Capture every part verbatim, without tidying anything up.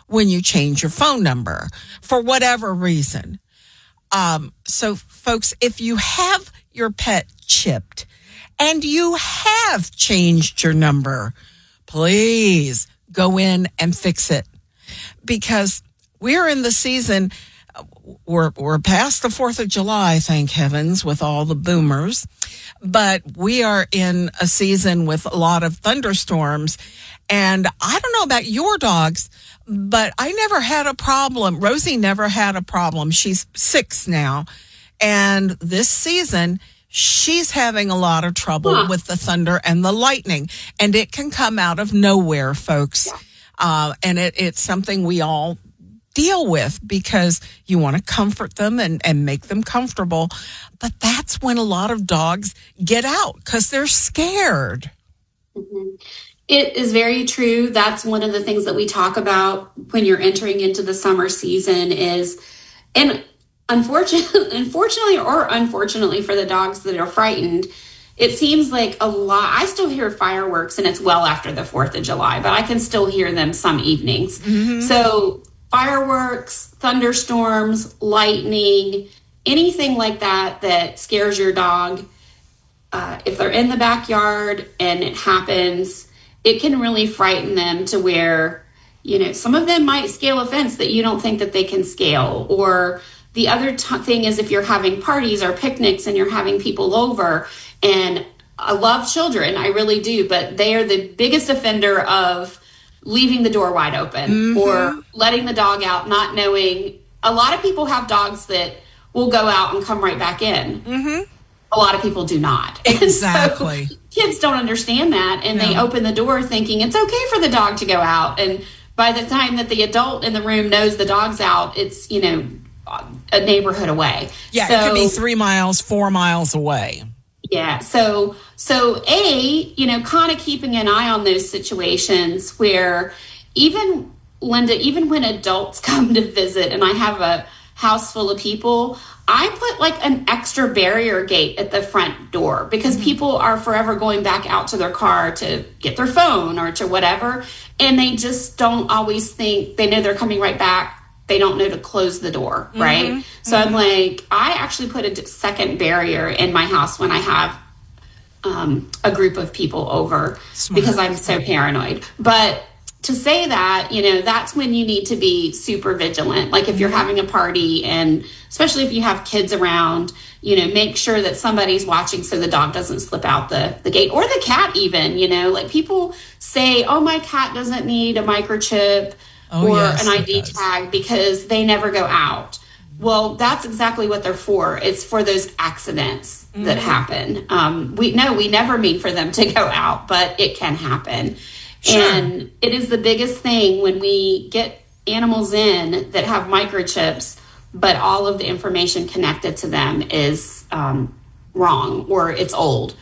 when you change your phone number for whatever reason. Um, so, folks, if you have your pet chipped and you have changed your number, please go in and fix it, because we're in the season. We're, we're past the fourth of July, thank heavens, with all the boomers. But we are in a season with a lot of thunderstorms. And I don't know about your dogs, but I never had a problem. Rosie never had a problem. She's six now. And this season, she's having a lot of trouble huh. with the thunder and the lightning. And it can come out of nowhere, folks. Yeah. Uh, and it, it's something we all deal with, because you want to comfort them and, and make them comfortable. But that's when a lot of dogs get out because they're scared. Mm-hmm. It is very true. That's one of the things that we talk about when you're entering into the summer season is, and unfortunately, unfortunately or unfortunately for the dogs that are frightened, it seems like a lot. I still hear fireworks, and it's well after the fourth of July, but I can still hear them some evenings. Mm-hmm. So fireworks, thunderstorms, lightning, anything like that that scares your dog, uh, if they're in the backyard and it happens, it can really frighten them to where, you know, some of them might scale a fence that you don't think that they can scale. Or the other t- thing is if you're having parties or picnics and you're having people over, and I love children, I really do, but they are the biggest offender of leaving the door wide open mm-hmm. or letting the dog out, not knowing. A lot of people have dogs that will go out and come right back in. Mm-hmm. A lot of people do not. Exactly. So kids don't understand that, and no. they open the door thinking it's okay for the dog to go out. And by the time that the adult in the room knows the dog's out, it's, you know, a neighborhood away. Yeah, so, it could be three miles, four miles away. Yeah. So, so A, you know, kind of keeping an eye on those situations where even, Linda, even when adults come to visit and I have a house full of people, I put like an extra barrier gate at the front door, because mm-hmm. people are forever going back out to their car to get their phone or to whatever. And they just don't always think, they know they're coming right back. They don't know to close the door, right? Mm-hmm. So mm-hmm. I'm like, I actually put a second barrier in my house when I have um, a group of people over. Smart. Because I'm so paranoid. But to say that, you know, that's when you need to be super vigilant. Like if you're having a party, and especially if you have kids around, you know, make sure that somebody's watching so the dog doesn't slip out the, the gate, or the cat even, you know, like people say, oh, my cat doesn't need a microchip. Oh, or yes, an I D tag because they never go out. Well, that's exactly what they're for. It's for those accidents mm-hmm. that happen. Um, we no, we never mean for them to go out, but it can happen. Sure. And it is the biggest thing when we get animals in that have microchips, but all of the information connected to them is um, wrong, or it's old.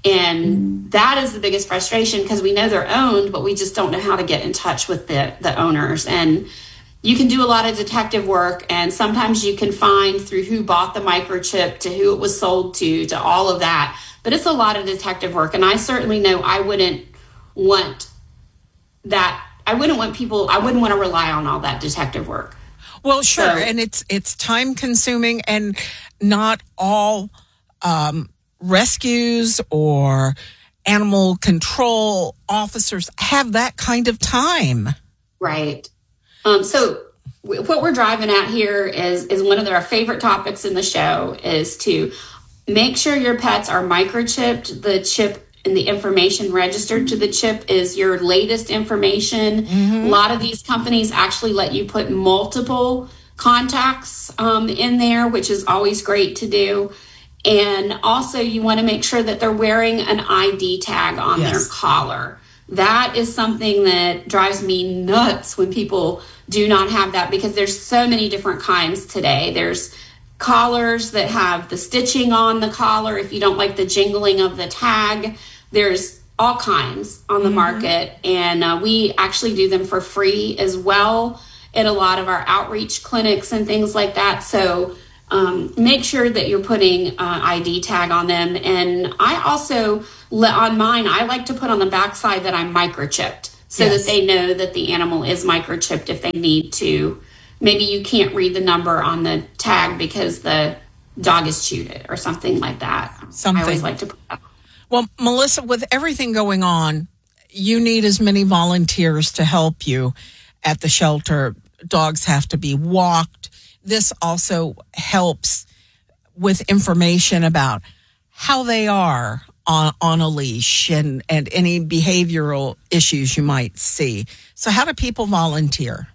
And that is the biggest frustration, because we know they're owned, but we just don't know how to get in touch with the, the owners. And you can do a lot of detective work, and sometimes you can find through who bought the microchip to who it was sold to, to all of that. But it's a lot of detective work. And I certainly know I wouldn't want that. I wouldn't want people, I wouldn't want to rely on all that detective work. Well, sure. So, and it's, it's time consuming, and not all, um, rescues or animal control officers have that kind of time. Right. Um, so w- what we're driving at here is, is one of our favorite topics in the show is to make sure your pets are microchipped. The chip and the information registered to the chip is your latest information. Mm-hmm. A lot of these companies actually let you put multiple contacts um, in there, which is always great to do. And also you want to make sure that they're wearing an I D tag on yes. their collar. That is something that drives me nuts when people do not have that, because there's so many different kinds today. There's collars that have the stitching on the collar if you don't like the jingling of the tag. There's all kinds on the mm-hmm. market, and uh, we actually do them for free as well at a lot of our outreach clinics and things like that. So Um, make sure that you're putting uh, I D tag on them. And I also, on mine, I like to put on the backside that I'm microchipped. so Yes. that they know that the animal is microchipped if they need to. Maybe you can't read the number on the tag because the dog has chewed it or something like that. Something. I always like to put that. Well, Melissa, with everything going on, you need as many volunteers to help you at the shelter. Dogs have to be walked. This also helps with information about how they are on, on a leash and, and any behavioral issues you might see. So how do people volunteer?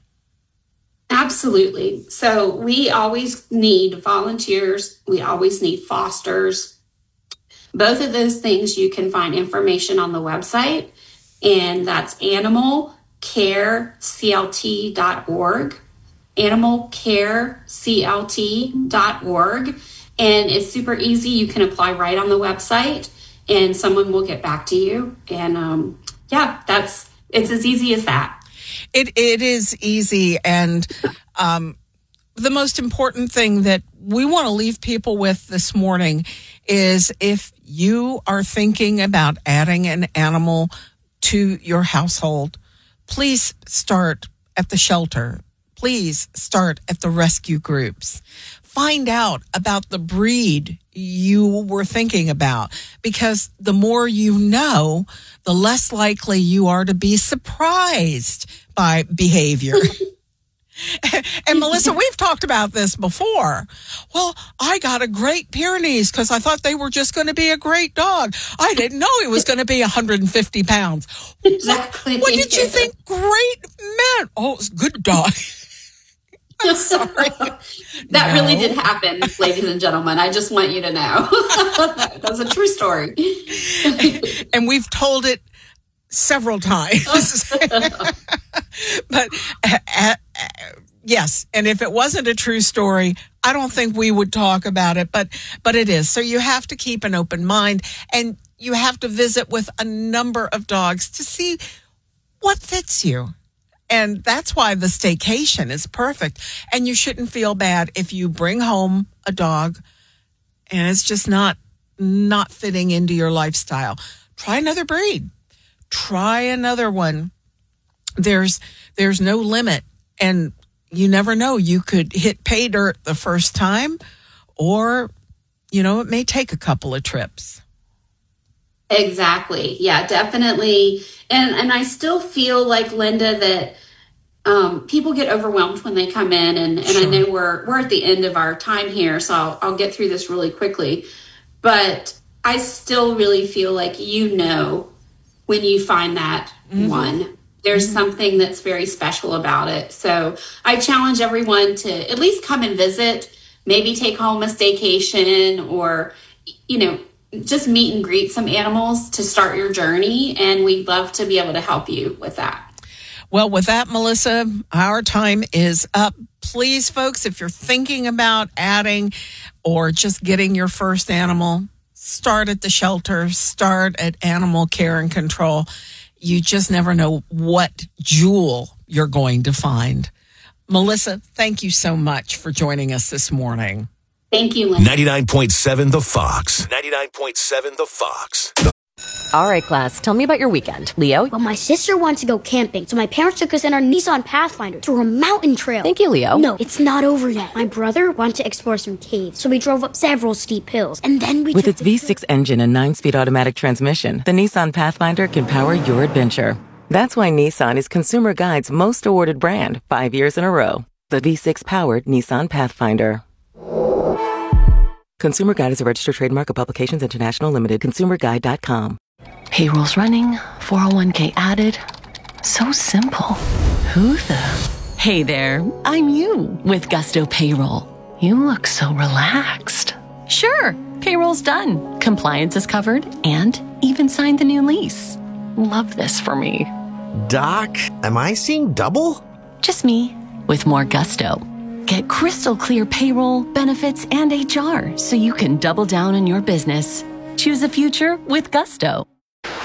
Absolutely. So we always need volunteers. We always need fosters. Both of those things you can find information on the website, and that's animal care c l t dot org, animal care c l t dot org. And it's super easy. You can apply right on the website and someone will get back to you. And um, yeah, that's, it's as easy as that. It It is easy. And um, the most important thing that we want to leave people with this morning is if you are thinking about adding an animal to your household, please start at the shelter. Please start at the rescue groups. Find out about the breed you were thinking about, because the more you know, the less likely you are to be surprised by behavior. And Melissa, we've talked about this before. Well, I got a Great Pyrenees because I thought they were just going to be a great dog. I didn't know it was going to be one hundred fifty pounds. Exactly. What, what did you think great meant? Oh, it's a good dog. I'm sorry. That No. really did happen, ladies and gentlemen. I just want you to know. That's a true story. And we've told it several times. But uh, uh, yes, and if it wasn't a true story, I don't think we would talk about it, but but it is. So you have to keep an open mind, and you have to visit with a number of dogs to see what fits you. And that's why the staycation is perfect. And you shouldn't feel bad if you bring home a dog and it's just not not fitting into your lifestyle. Try another breed. Try another one. There's there's no limit, and you never know. You could hit pay dirt the first time, or you know, it may take a couple of trips. Exactly. Yeah, definitely. And and I still feel like, Linda, that um, people get overwhelmed when they come in, and, and Sure. I know we're we're at the end of our time here, so I'll, I'll get through this really quickly. But I still really feel like, you know, when you find that mm-hmm. one, there's mm-hmm. something that's very special about it. So I challenge everyone to at least come and visit, maybe take home a staycation, or, you know, just meet and greet some animals to start your journey. And we'd love to be able to help you with that. Well, with that, Melissa, our time is up. Please, folks, if you're thinking about adding or just getting your first animal, start at the shelter, start at Animal Care and Control. You just never know what jewel you're going to find. Melissa, thank you so much for joining us this morning. Thank you, Linda. ninety-nine point seven The Fox. ninety-nine point seven The Fox. All right, class, tell me about your weekend. Leo? Well, my sister wanted to go camping, so my parents took us in our Nissan Pathfinder to a mountain trail. Thank you, Leo. No, it's not over yet. My brother wanted to explore some caves, so we drove up several steep hills, and then we With took its the V six engine and nine-speed automatic transmission, the Nissan Pathfinder can power your adventure. That's why Nissan is Consumer Guide's most awarded brand, five years in a row. The V six-powered Nissan Pathfinder. Consumer Guide is a registered trademark of Publications International Limited. consumer guide dot com. Payroll's running, four oh one k added. So simple. Who the? Hey there, I'm you with Gusto Payroll. You look so relaxed. Sure, payroll's done. Compliance is covered and even signed the new lease. Love this for me. Doc, am I seeing double? Just me with more Gusto. Get crystal clear payroll, benefits, and H R so you can double down on your business. Choose a future with Gusto.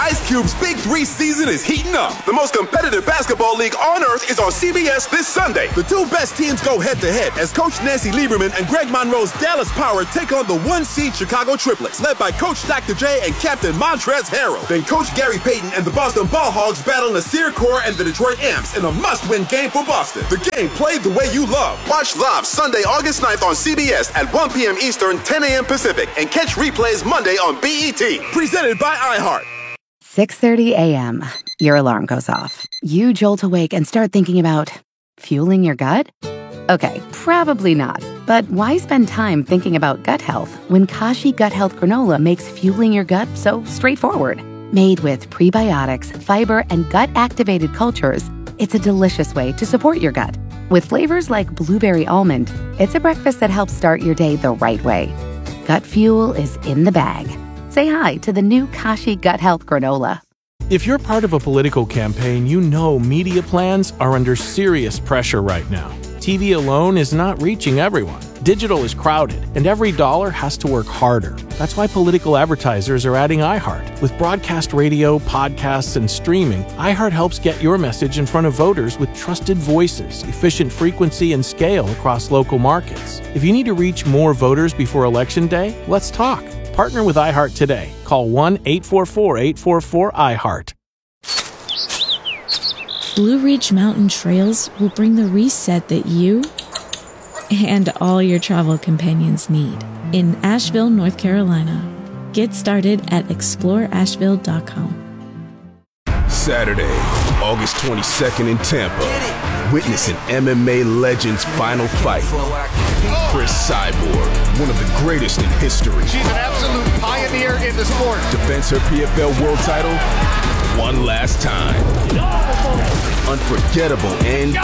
Ice Cube's Big Three season is heating up. The most competitive basketball league on earth is on C B S this Sunday. The two best teams go head-to-head as Coach Nancy Lieberman and Greg Monroe's Dallas Power take on the one-seed Chicago Triplets, led by Coach Doctor J and Captain Montrezl Harrell. Then Coach Gary Payton and the Boston Ball Hogs battle Nasir Kaur and the Detroit Amps in a must-win game for Boston. The game played the way you love. Watch live Sunday, August ninth on C B S at one p.m. Eastern, ten a.m. Pacific, and catch replays Monday on B E T. Presented by iHeart. six thirty a.m. Your alarm goes off. You jolt awake and start thinking about fueling your gut? Okay, probably not. But why spend time thinking about gut health when Kashi Gut Health Granola makes fueling your gut so straightforward? Made with prebiotics, fiber, and gut-activated cultures, it's a delicious way to support your gut. With flavors like blueberry almond, it's a breakfast that helps start your day the right way. Gut fuel is in the bag. Say hi to the new Kashi Gut Health Granola. If you're part of a political campaign, you know media plans are under serious pressure right now. T V alone is not reaching everyone. Digital is crowded, and every dollar has to work harder. That's why political advertisers are adding iHeart. With broadcast radio, podcasts, and streaming, iHeart helps get your message in front of voters with trusted voices, efficient frequency, and scale across local markets. If you need to reach more voters before Election Day, let's talk. Partner with iHeart today. Call one eight four four, eight four four, iHeart. Blue Ridge Mountain Trails will bring the reset that you and all your travel companions need in Asheville, North Carolina. Get started at explore asheville dot com. Saturday, August twenty-second in Tampa. Witness an M M A legend's final fight. Chris Cyborg, one of the greatest in history. She's an absolute pioneer in the sport. Defends her P F L world title one last time. Unforgettable end to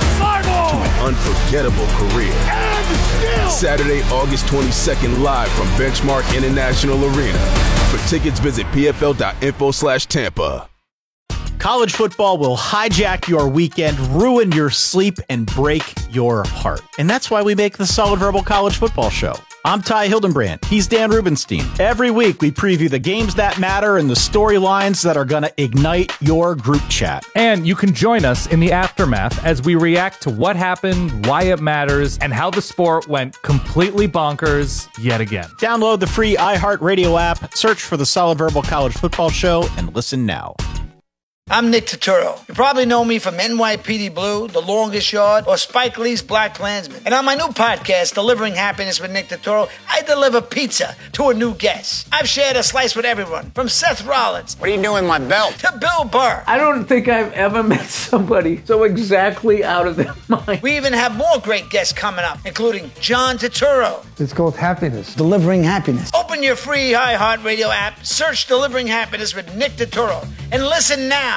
an unforgettable career. Saturday, August twenty-second, live from Benchmark International Arena. For tickets, visit p f l dot info slash Tampa. College football will hijack your weekend, ruin your sleep, and break your heart. And that's why we make the Solid Verbal College Football Show. I'm Ty Hildenbrand. He's Dan Rubenstein. Every week, we preview the games that matter and the storylines that are going to ignite your group chat. And you can join us in the aftermath as we react to what happened, why it matters, and how the sport went completely bonkers yet again. Download the free iHeartRadio app, search for the Solid Verbal College Football Show, and listen now. I'm Nick Turturro. You probably know me from N Y P D Blue, The Longest Yard, or Spike Lee's Black Klansman. And on my new podcast, Delivering Happiness with Nick Turturro, I deliver pizza to a new guest. I've shared a slice with everyone, from Seth Rollins. What are you doing with my belt? To Bill Burr. I don't think I've ever met somebody so exactly out of their mind. We even have more great guests coming up, including John Turturro. It's called Happiness. Delivering Happiness. Open your free iHeartRadio app, search Delivering Happiness with Nick Turturro, and listen now.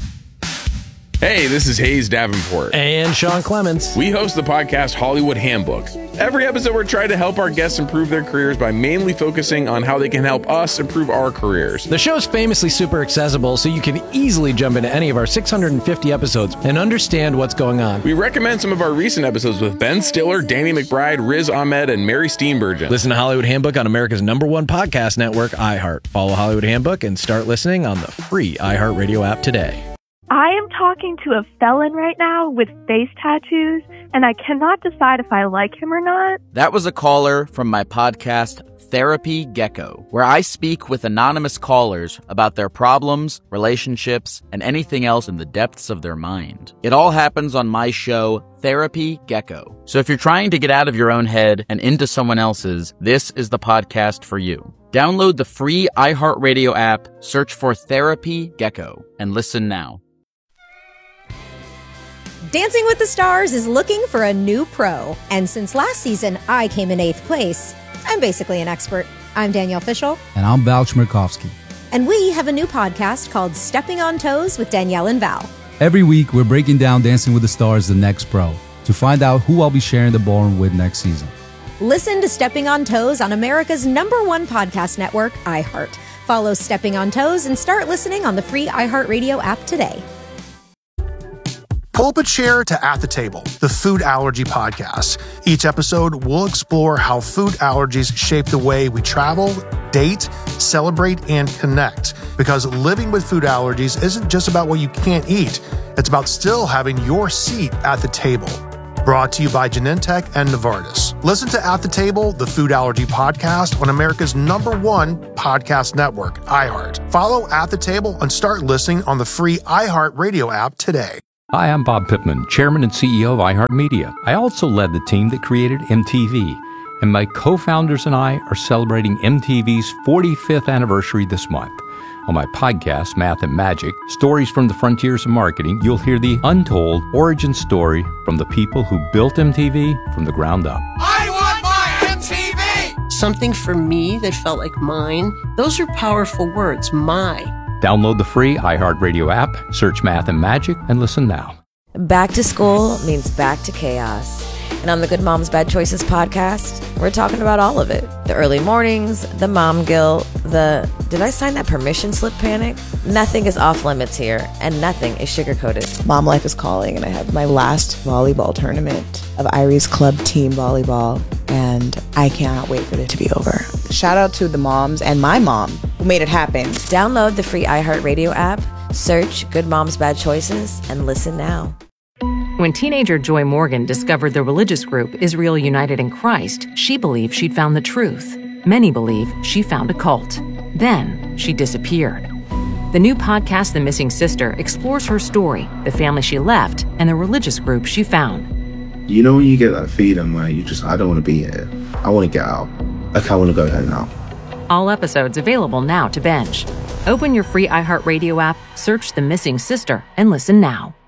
Hey, this is Hayes Davenport. And Sean Clements. We host the podcast Hollywood Handbook. Every episode, we're trying to help our guests improve their careers by mainly focusing on how they can help us improve our careers. The show's famously super accessible, so you can easily jump into any of our six hundred fifty episodes and understand what's going on. We recommend some of our recent episodes with Ben Stiller, Danny McBride, Riz Ahmed, and Mary Steenburgen. Listen to Hollywood Handbook on America's number one podcast network, iHeart. Follow Hollywood Handbook and start listening on the free iHeartRadio app today. I am talking to a felon right now with face tattoos, and I cannot decide if I like him or not. That was a caller from my podcast, Therapy Gecko, where I speak with anonymous callers about their problems, relationships, and anything else in the depths of their mind. It all happens on my show, Therapy Gecko. So if you're trying to get out of your own head and into someone else's, this is the podcast for you. Download the free iHeartRadio app, search for Therapy Gecko, and listen now. Dancing with the Stars is looking for a new pro. And since last season, I came in eighth place. I'm basically an expert. I'm Danielle Fishel. And I'm Val Chmerkovskiy. And we have a new podcast called Stepping on Toes with Danielle and Val. Every week, we're breaking down Dancing with the Stars, the next pro, to find out who I'll be sharing the ballroom with next season. Listen to Stepping on Toes on America's number one podcast network, iHeart. Follow Stepping on Toes and start listening on the free iHeartRadio app today. Pull up a chair to At the Table, the food allergy podcast. Each episode, we'll explore how food allergies shape the way we travel, date, celebrate, and connect. Because living with food allergies isn't just about what you can't eat. It's about still having your seat at the table. Brought to you by Genentech and Novartis. Listen to At the Table, the food allergy podcast on America's number one podcast network, iHeart. Follow At the Table and start listening on the free iHeart Radio app today. Hi, I'm Bob Pittman, Chairman and C E O of iHeartMedia. I also led the team that created M T V, and my co-founders and I are celebrating M T V's forty-fifth anniversary this month. On my podcast, Math and Magic, Stories from the Frontiers of Marketing, you'll hear the untold origin story from the people who built M T V from the ground up. I want my M T V! Something for me that felt like mine. Those are powerful words, my. Download the free iHeartRadio app, search Math and Magic, and listen now. Back to school means back to chaos. And on the Good Moms Bad Choices podcast, we're talking about all of it. The early mornings, the mom guilt, the did I sign that permission slip panic? Nothing is off limits here, and nothing is sugar-coated. Mom life is calling, and I have my last volleyball tournament of Irie's club team volleyball, and I cannot wait for it to be over. Shout out to the moms and my mom who made it happen. Download the free iHeartRadio app, search Good Moms Bad Choices, and listen now. When teenager Joy Morgan discovered the religious group Israel United in Christ, she believed she'd found the truth. Many believe she found a cult. Then she disappeared. The new podcast, The Missing Sister, explores her story, the family she left, and the religious group she found. You know when you get that feeling where you just, I don't want to be here. I want to get out. Okay, I want to go home now. All episodes available now to binge. Open your free iHeartRadio app, search The Missing Sister, and listen now.